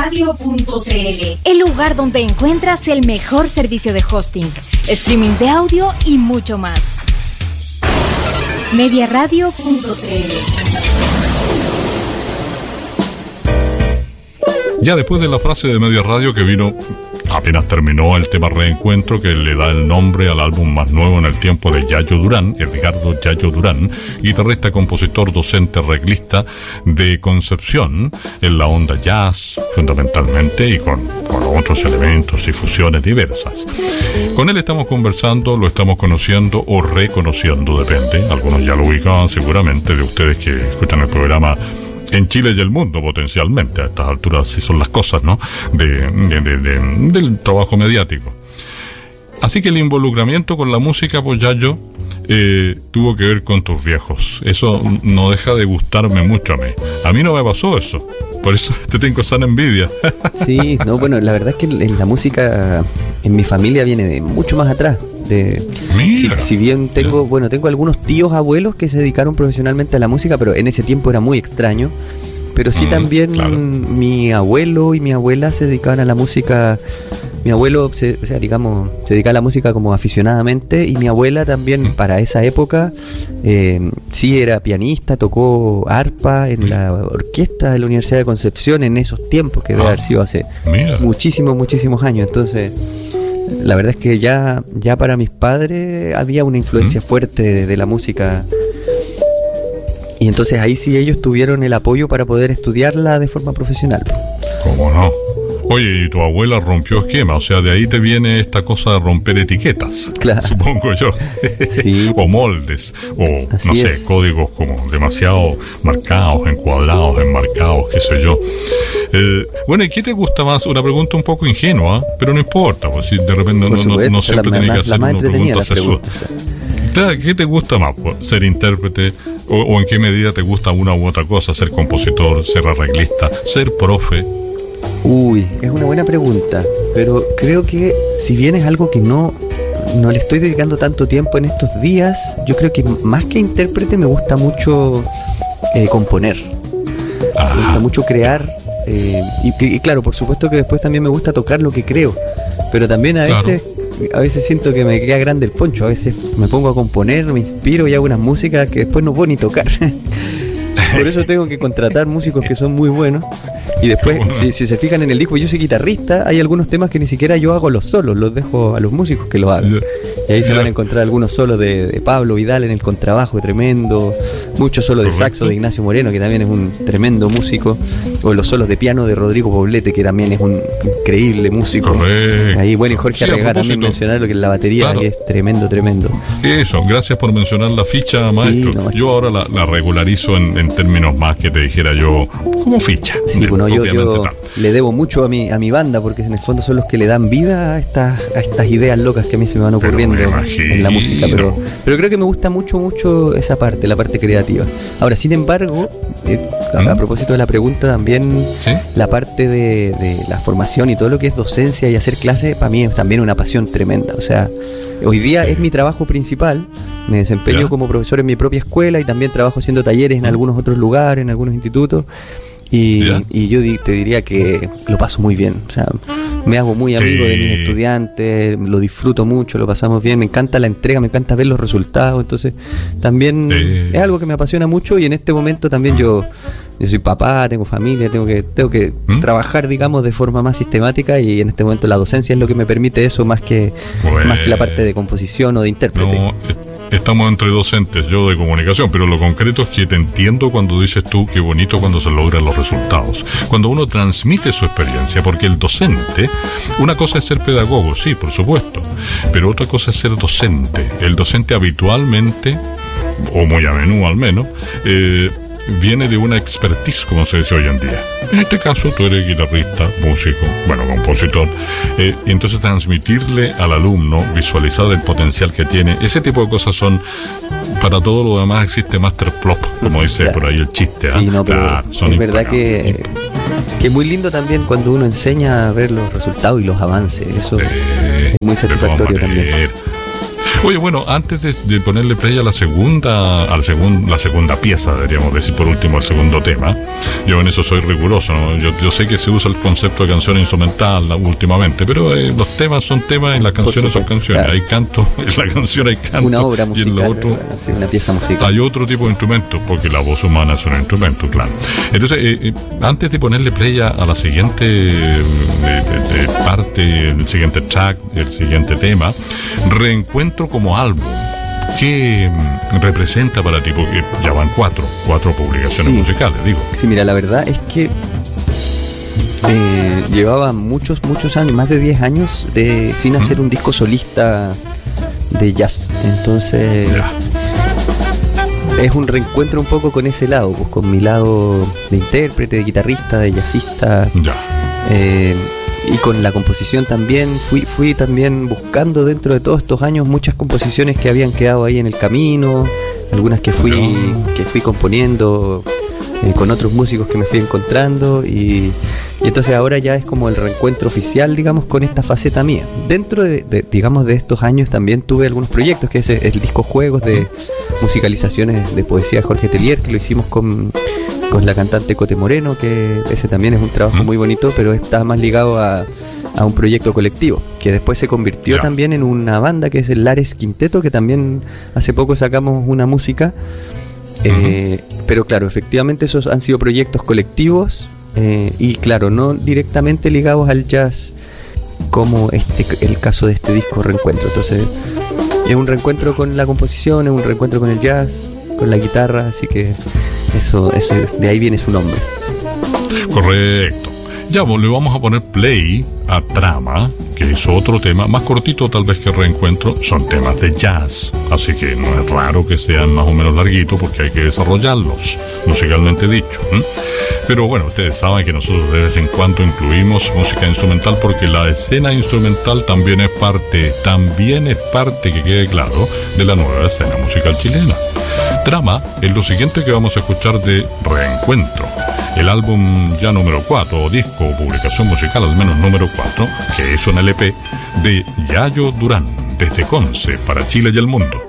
mediaradio.cl, el lugar donde encuentras el mejor servicio de hosting, streaming de audio y mucho más. mediaradio.cl. Ya después de la frase de Media Radio que vino, apenas terminó el tema Reencuentro, que le da el nombre al álbum más nuevo en el tiempo de Yayo Durán, Edgardo Yayo Durán, guitarrista, compositor, docente, arreglista de Concepción, en la onda jazz fundamentalmente y con otros elementos y fusiones diversas. Con él estamos conversando, lo estamos conociendo o reconociendo, depende. Algunos ya lo ubicaban seguramente de ustedes que escuchan el programa en Chile y el mundo potencialmente. A estas alturas sí son las cosas, ¿no? Del trabajo mediático. Así que el involucramiento con la música, pues Yayo, tuvo que ver con tus viejos. Eso no deja de gustarme mucho a mí. A mí no me pasó eso. Por eso te tengo sana envidia. Sí, no, bueno, la verdad es que la música en mi familia viene de mucho más atrás. Si bien tengo algunos tíos abuelos que se dedicaron profesionalmente a la música, pero en ese tiempo era muy extraño. Pero sí también, claro, mi abuelo y mi abuela se dedicaban a la música. Mi abuelo se dedicaba a la música como aficionadamente, y mi abuela también para esa época sí era pianista, tocó arpa en la orquesta de la Universidad de Concepción en esos tiempos, que debe haber sido hace muchísimos años. Entonces la verdad es que ya para mis padres había una influencia fuerte de la música, y entonces ahí sí ellos tuvieron el apoyo para poder estudiarla de forma profesional. ¿Cómo no? Oye, y tu abuela rompió esquema, o sea, de ahí te viene esta cosa de romper etiquetas, claro, supongo yo. Sí. O moldes, o así no sé, es. Códigos como demasiado marcados, encuadrados, enmarcados, qué sé yo. Bueno, ¿y qué te gusta más? Una pregunta un poco ingenua, pero no importa, pues si de repente no siempre tenés que hacer una pregunta sesuda. ¿Qué te gusta más? ¿Ser intérprete? ¿O en qué medida te gusta una u otra cosa? ¿Ser compositor? ¿Ser arreglista? ¿Ser profe? Uy, es una buena pregunta, pero creo que si bien es algo que no le estoy dedicando tanto tiempo en estos días, yo creo que más que intérprete me gusta mucho componer. Me gusta mucho crear, y claro, por supuesto que después también me gusta tocar lo que creo, pero también a veces siento que me queda grande el poncho. A veces me pongo a componer, me inspiro y hago unas músicas que después no puedo ni tocar. Por eso tengo que contratar músicos que son muy buenos. Y después, si se fijan en el disco, yo soy guitarrista, hay algunos temas que ni siquiera yo hago los solos, los dejo a los músicos que los hagan. Y ahí se van a encontrar algunos solos de Pablo Vidal en el contrabajo, tremendo, muchos solos de saxo de Ignacio Moreno, que también es un tremendo músico, o los solos de piano de Rodrigo Poblete, que también es un increíble músico. Correcto. Ahí, bueno, y Jorge Arregá también mencionar lo que es la batería, claro, que es tremendo. Eso, gracias por mencionar la ficha, maestro. Sí, no, yo ahora la regularizo en términos más que te dijera yo, como ficha. Sí, bueno, yo le debo mucho a mi banda, porque en el fondo son los que le dan vida a estas ideas locas que a mí se me van ocurriendo en la música, pero creo que me gusta mucho esa parte, la parte creativa. Ahora, sin embargo, a propósito de la pregunta también, ¿sí? La parte de la formación y todo lo que es docencia y hacer clases, para mí es también una pasión tremenda. O sea, hoy día es mi trabajo principal. Me desempeño como profesor en mi propia escuela y también trabajo haciendo talleres en algunos otros lugares, en algunos institutos. Y yo te diría que lo paso muy bien. O sea, me hago muy amigo de mis estudiantes, lo disfruto mucho, lo pasamos bien, me encanta la entrega, me encanta ver los resultados. Entonces también es algo que me apasiona mucho, y en este momento también yo soy papá, tengo familia, tengo que trabajar, digamos, de forma más sistemática, y en este momento la docencia es lo que me permite eso, más que la parte de composición o de intérprete. No, estamos entre docentes, yo de comunicación, pero lo concreto es que te entiendo cuando dices tú qué bonito cuando se logran los resultados, cuando uno transmite su experiencia, porque el docente, una cosa es ser pedagogo, sí, por supuesto, pero otra cosa es ser docente. El docente habitualmente, o muy a menudo al menos, viene de una expertise, como se dice hoy en día. En este caso tú eres guitarrista, músico, compositor, y entonces transmitirle al alumno, visualizar el potencial que tiene, ese tipo de cosas son, para todo lo demás existe Master Plop, como dice por ahí el chiste. Sí, no, pero son es verdad que es muy lindo también cuando uno enseña a ver los resultados y los avances, eso es muy satisfactorio también. Oye, bueno, antes de ponerle play a la segunda pieza, deberíamos decir por último el segundo tema, yo en eso soy riguroso, ¿no? Yo sé que se usa el concepto de canción instrumental últimamente, pero los temas son temas y las canciones son canciones. Claro. Hay canto, en la canción hay canto. Una obra musical, y en lo otro, una pieza musical. Hay otro tipo de instrumento, porque la voz humana es un instrumento, claro. Entonces, antes de ponerle play a la siguiente parte, el siguiente track, el siguiente tema, Reencuentro como álbum, ¿qué representa para ti? Porque ya van cuatro publicaciones musicales, digo. Sí, mira, la verdad es que llevaba muchos años, más de 10 años sin hacer un disco solista de jazz. Entonces es un reencuentro un poco con ese lado, pues con mi lado de intérprete, de guitarrista, de jazzista. Y con la composición también fui también buscando dentro de todos estos años muchas composiciones que habían quedado ahí en el camino, algunas que fui componiendo con otros músicos que me fui encontrando y entonces ahora ya es como el reencuentro oficial, digamos, con esta faceta mía. Dentro de estos años también tuve algunos proyectos, que es el disco Juegos de musicalizaciones de poesía de Jorge Tellier, que lo hicimos con la cantante Cote Moreno, que ese también es un trabajo muy bonito, pero está más ligado a un proyecto colectivo, que después se convirtió también en una banda, que es el Lares Quinteto, que también hace poco sacamos una música, pero claro, efectivamente esos han sido proyectos colectivos, y claro, no directamente ligados al jazz, como el caso de este disco Reencuentro. Entonces es un reencuentro con la composición, es un reencuentro con el jazz, con la guitarra, así que de ahí viene su nombre. Correcto. Ya, pues, le vamos a poner play a Trama, que es otro tema, más cortito tal vez que Reencuentro, son temas de jazz, así que no es raro que sean más o menos larguitos porque hay que desarrollarlos, musicalmente dicho. Pero bueno, ustedes saben que nosotros de vez en cuando incluimos música instrumental porque la escena instrumental también es parte, que quede claro, de la nueva escena musical chilena. Trama es lo siguiente que vamos a escuchar de Reencuentro, el álbum ya número 4, o disco o publicación musical al menos número 4, que es un LP de Yayo Durán, desde Conce para Chile y el mundo.